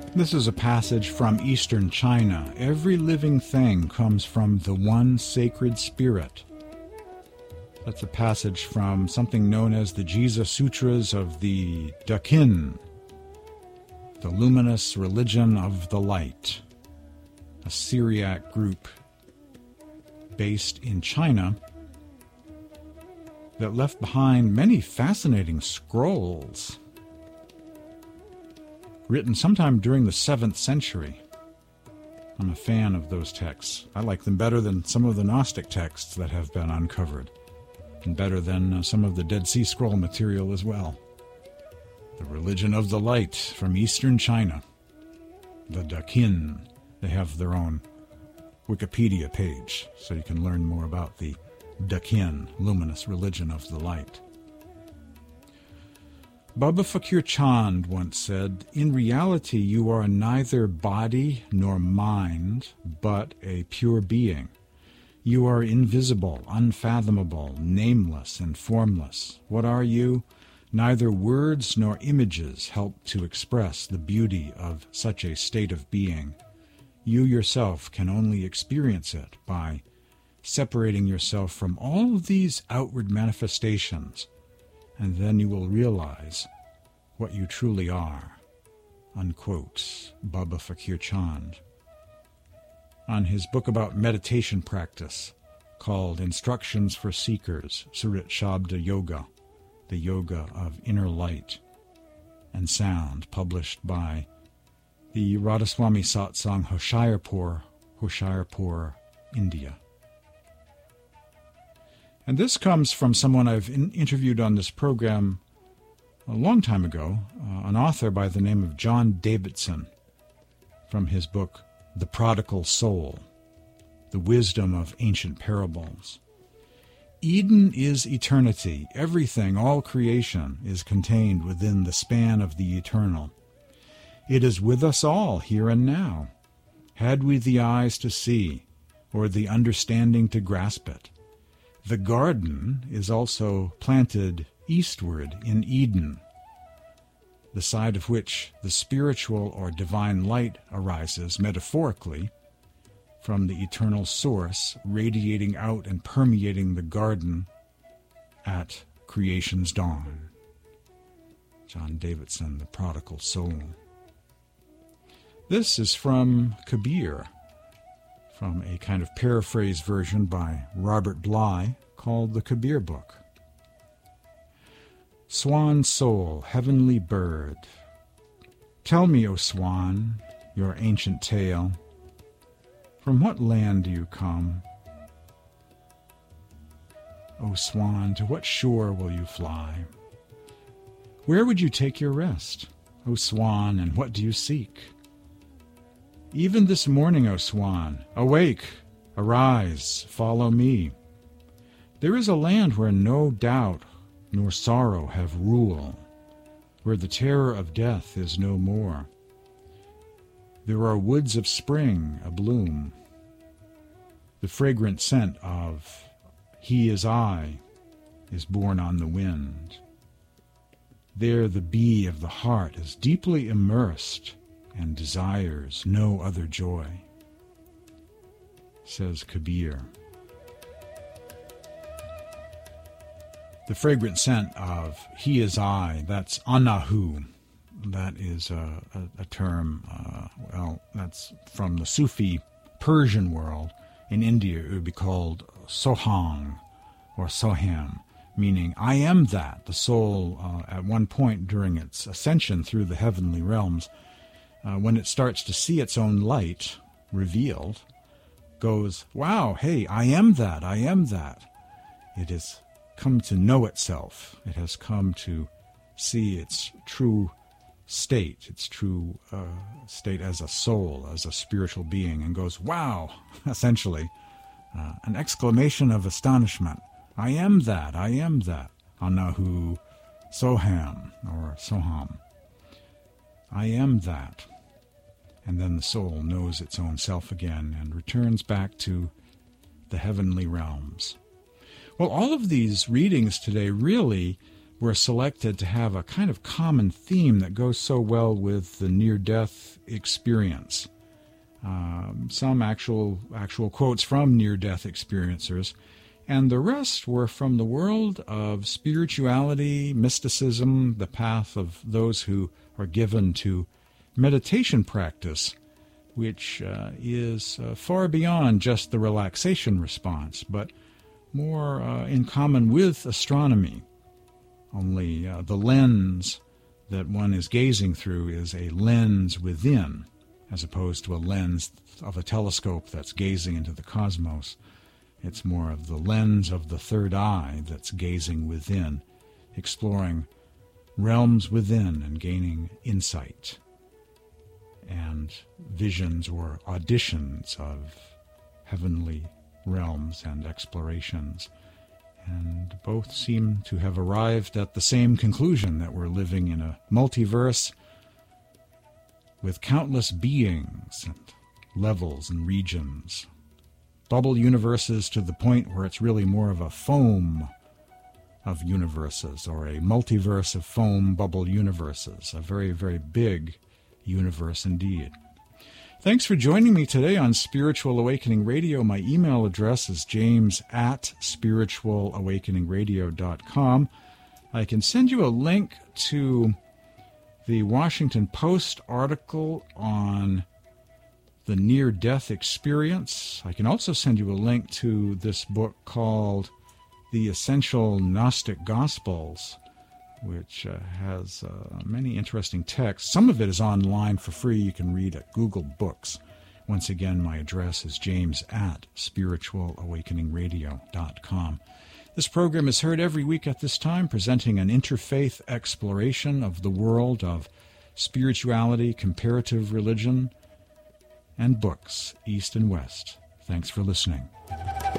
This is a passage from Eastern China. Every living thing comes from the one sacred spirit. That's a passage from something known as the Jesus Sutras of the Dakin, the luminous religion of the light, a Syriac group based in China that left behind many fascinating scrolls written sometime during the 7th century. I'm a fan of those texts. I like them better than some of the Gnostic texts that have been uncovered, and better than some of the Dead Sea Scroll material as well. The Religion of the Light from Eastern China, the Dakin. They have their own Wikipedia page, so you can learn more about the Dakin, luminous religion of the light. Baba Fakir Chand once said, "In reality you are neither body nor mind, but a pure being. You are invisible, unfathomable, nameless, and formless. What are you? Neither words nor images help to express the beauty of such a state of being. You yourself can only experience it by separating yourself from all of these outward manifestations, and then you will realize what you truly are." Unquote, Baba Fakir Chand. On his book about meditation practice, called Instructions for Seekers, Surit Shabda Yoga, the Yoga of Inner Light and Sound, published by the Radhaswami Satsang Hoshiarpur, India. And this comes from someone I've interviewed on this program a long time ago, an author by the name of John Davidson, from his book, The Prodigal Soul, The Wisdom of Ancient Parables. Eden is eternity. Everything, all creation, is contained within the span of the eternal. It is with us all, here and now. Had we the eyes to see, or the understanding to grasp it. The garden is also planted eastward in Eden, the side of which the spiritual or divine light arises, metaphorically, from the eternal source, radiating out and permeating the garden at creation's dawn. John Davidson, The Prodigal Soul. This is from Kabir, from a kind of paraphrase version by Robert Bly called the Kabir Book. Swan soul, heavenly bird, tell me, O swan, your ancient tale. From what land do you come? O swan, to what shore will you fly? Where would you take your rest? O swan, and what do you seek? Even this morning, O swan, awake, arise, follow me. There is a land where no doubt nor sorrow have rule, where the terror of death is no more. There are woods of spring abloom. The fragrant scent of He is I is borne on the wind. There the bee of the heart is deeply immersed and desires no other joy, says Kabir. The fragrant scent of He is I, that's Anahu. That is a term, that's from the Sufi Persian world. In India, it would be called Soham or Soham, meaning I am that. The soul, at one point during its ascension through the heavenly realms, when it starts to see its own light revealed, goes, wow, hey, I am that, I am that. It has come to know itself. It has come to see its true state, its true state as a soul, as a spiritual being, and goes, wow, essentially, an exclamation of astonishment. I am that, I am that. Anahu Soham, or Soham. I am that. And then the soul knows its own self again and returns back to the heavenly realms. Well, all of these readings today really were selected to have a kind of common theme that goes so well with the near-death experience. Some actual quotes from near-death experiencers, and the rest were from the world of spirituality, mysticism, the path of those who are given to meditation practice, which is far beyond just the relaxation response, but more in common with astronomy. Only the lens that one is gazing through is a lens within, as opposed to a lens of a telescope that's gazing into the cosmos. It's more of the lens of the third eye that's gazing within, exploring realms within and gaining insight and visions or auditions of heavenly realms and explorations. And both seem to have arrived at the same conclusion, that we're living in a multiverse with countless beings and levels and regions. Bubble universes to the point where it's really more of a foam of universes, or a multiverse of foam bubble universes. A very, very big universe indeed. Thanks for joining me today on Spiritual Awakening Radio. My email address is james@spiritualawakeningradio.com. I can send you a link to the Washington Post article on the near-death experience. I can also send you a link to this book called The Essential Gnostic Gospels, which has many interesting texts. Some of it is online for free. You can read at Google Books. Once again, my address is james@spiritualawakeningradio.com. This program is heard every week at this time, presenting an interfaith exploration of the world of spirituality, comparative religion, and books, East and West. Thanks for listening.